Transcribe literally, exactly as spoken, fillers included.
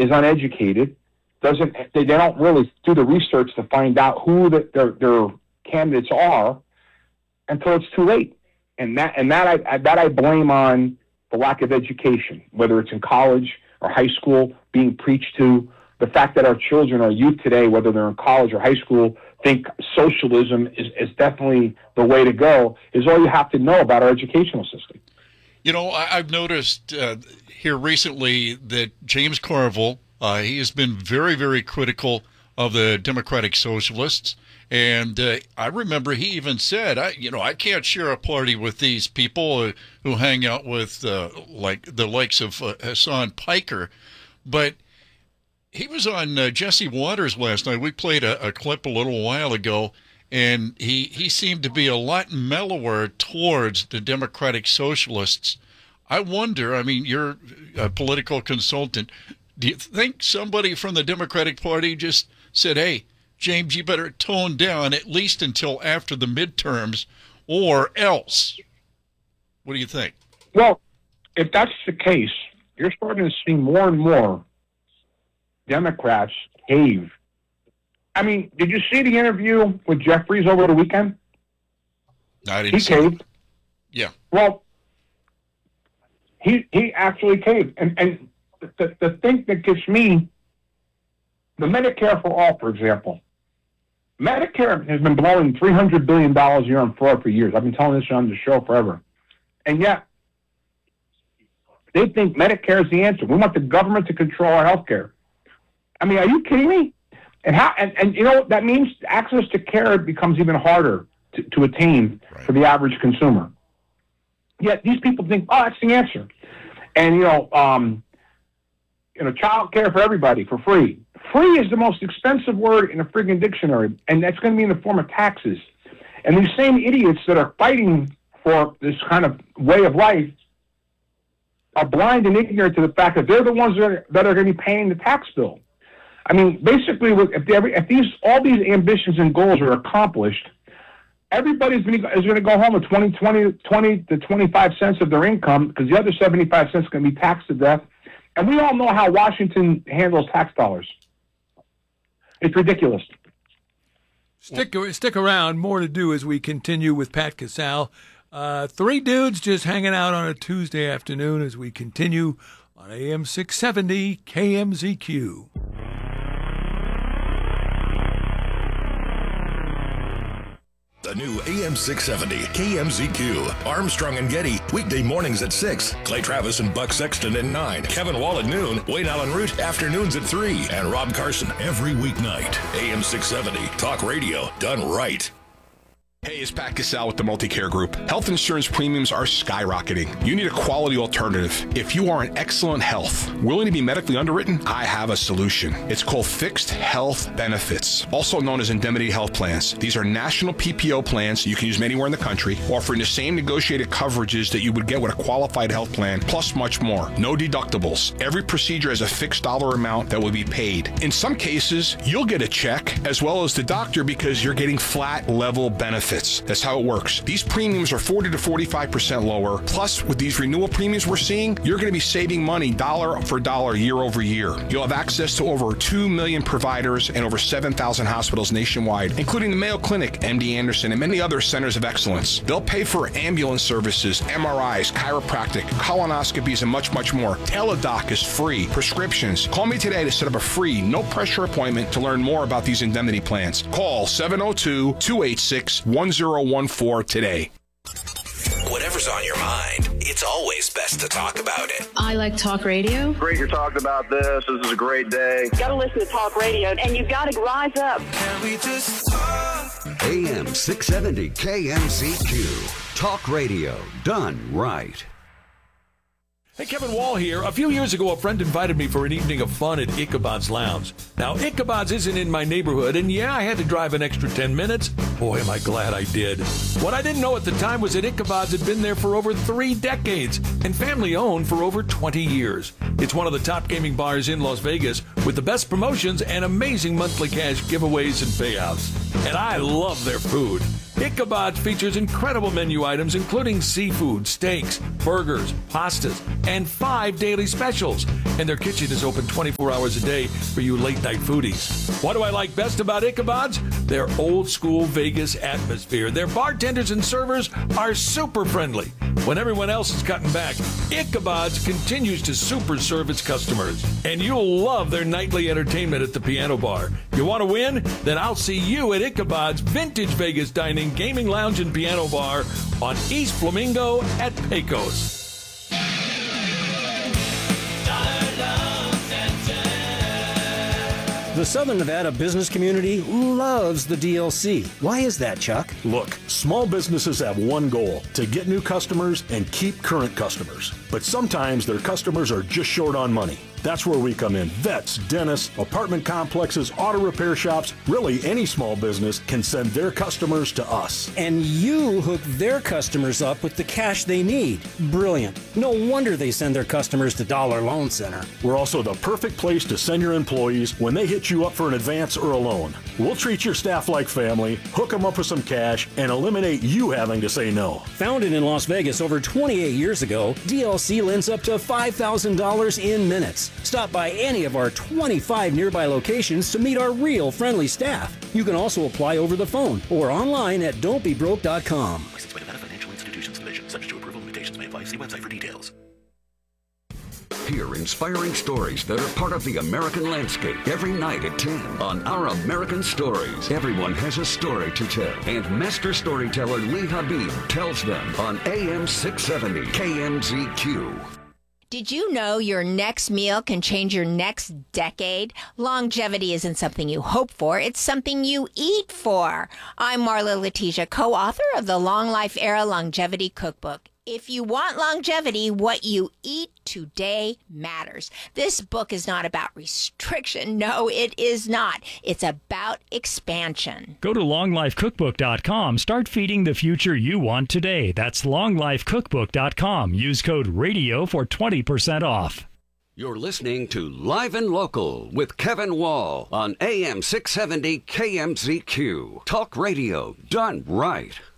is uneducated, doesn't they, they don't really do the research to find out who the, their their candidates are until it's too late. And that and that I that I blame on the lack of education, whether it's in college or high school, being preached to. The fact that our children, our youth today, whether they're in college or high school, think socialism is, is definitely the way to go, is all you have to know about our educational system. You know, I, I've noticed uh, here recently that James Carville, uh, he has been very, very critical of the Democratic Socialists. And uh, I remember he even said, I, you know, I can't share a party with these people uh, who hang out with uh, like the likes of uh, Hassan Piker. But he was on uh, Jesse Waters last night. We played a, a clip a little while ago, and he, he seemed to be a lot mellower towards the Democratic Socialists. I wonder, I mean, you're a political consultant. Do you think somebody from the Democratic Party just said, hey, James, you better tone down at least until after the midterms or else? What do you think? Well, if that's the case, you're starting to see more and more Democrats cave. I mean, did you see the interview with Jeffries over the weekend? I didn't he see caved. it. Yeah. Well, he he actually caved. And and the, the thing that gets me, the Medicare for All, for example. Medicare has been blowing three hundred billion dollars a year on fraud for years. I've been telling this on the show forever. And yet, they think Medicare is the answer. We want the government to control our health care. I mean, are you kidding me? And how? And, and you know, that means access to care becomes even harder to, to attain right. for the average consumer. Yet these people think, oh, that's the answer. And, you know, um, you know, child care for everybody for free. Free is the most expensive word in a friggin' dictionary, and that's going to be in the form of taxes. And these same idiots that are fighting for this kind of way of life are blind and ignorant to the fact that they're the ones that are, that are going to be paying the tax bill. I mean, basically, if, they, if these all these ambitions and goals are accomplished, everybody's gonna, is going to go home with twenty, twenty, twenty to twenty-five cents of their income, because the other seventy-five cents is going to be taxed to death. And we all know how Washington handles tax dollars. It's ridiculous. Stick stick around. More to do as we continue with Pat Casale. Uh, three dudes just hanging out on a Tuesday afternoon as we continue on A M six seventy K M Z Q. The new A M six seventy K M Z Q. Armstrong and Getty, weekday mornings at six. Clay Travis and Buck Sexton at nine. Kevin Wall at noon. Wayne Allen Root, afternoons at three. And Rob Carson every weeknight. A M six seventy, talk radio done right. Hey, it's Pat Casale with the Multicare Group. Health insurance premiums are skyrocketing. You need a quality alternative. If you are in excellent health, willing to be medically underwritten, I have a solution. It's called Fixed Health Benefits, also known as Indemnity Health Plans. These are national P P O plans you can use anywhere in the country, offering the same negotiated coverages that you would get with a qualified health plan, plus much more. No deductibles. Every procedure has a fixed dollar amount that will be paid. In some cases, you'll get a check as well as the doctor because you're getting flat level benefits. That's how it works. These premiums are forty to forty-five percent lower. Plus, with these renewal premiums we're seeing, you're going to be saving money dollar for dollar year over year. You'll have access to over two million providers and over seven thousand hospitals nationwide, including the Mayo Clinic, M D Anderson, and many other centers of excellence. They'll pay for ambulance services, M R Is, chiropractic, colonoscopies, and much, much more. Teladoc is free. Prescriptions. Call me today to set up a free, no-pressure appointment to learn more about these indemnity plans. Call seven oh two, two eight six, one zero one four today. Whatever's on your mind, it's always best to talk about it. I like talk radio. Great you're talking about this. This is a great day. Got to listen to talk radio, and you got to rise up. Can we just talk? A M six seventy K M Z Q. Talk radio done right. Hey, Kevin Wall here. A few years ago, a friend invited me for an evening of fun at Ichabod's Lounge. Now, Ichabod's isn't in my neighborhood, and yeah, I had to drive an extra ten minutes. Boy, am I glad I did. What I didn't know at the time was that Ichabod's had been there for over three decades and family-owned for over twenty years. It's one of the top gaming bars in Las Vegas with the best promotions and amazing monthly cash giveaways and payouts. And I love their food. Ichabod's features incredible menu items including seafood, steaks, burgers, pastas, and five daily specials. And their kitchen is open twenty-four hours a day for you late-night foodies. What do I like best about Ichabod's? Their old-school Vegas atmosphere. Their bartenders and servers are super friendly. When everyone else is cutting back, Ichabod's continues to super serve its customers. And you'll love their nightly entertainment at the piano bar. You want to win? Then I'll see you at Ichabod's Vintage Vegas Dining, Gaming Lounge, and Piano Bar on East Flamingo at Pecos. The Southern Nevada business community loves the D L C. Why is that, Chuck? Look, small businesses have one goal, to get new customers and keep current customers. But sometimes their customers are just short on money. That's where we come in. Vets, dentists, apartment complexes, auto repair shops, really any small business can send their customers to us. And you hook their customers up with the cash they need. Brilliant. No wonder they send their customers to Dollar Loan Center. We're also the perfect place to send your employees when they hit you up for an advance or a loan. We'll treat your staff like family, hook them up with some cash, and eliminate you having to say no. Founded in Las Vegas over twenty-eight years ago, D L C lends up to five thousand dollars in minutes. Stop by any of our twenty-five nearby locations to meet our real friendly staff. You can also apply over the phone or online at don't be broke dot com. Licensed by Nevada Financial Institutions Division. Subject to approval. Limitations may apply. See website for details. Hear inspiring stories that are part of the American landscape every night at ten on Our American Stories. Everyone has a story to tell, and master storyteller Lee Habib tells them on A M six seventy K M Z Q. Did you know your next meal can change your next decade? Longevity isn't something you hope for, it's something you eat for. I'm Marla Letitia, co-author of the Long Life Era Longevity Cookbook. If you want longevity, what you eat today matters. This book is not about restriction. No, it is not. It's about expansion. Go to long life cookbook dot com. Start feeding the future you want today. That's long life cookbook dot com. Use code RADIO for twenty percent off. You're listening to Live and Local with Kevin Wall on A M six seventy K M Z Q. Talk radio done right.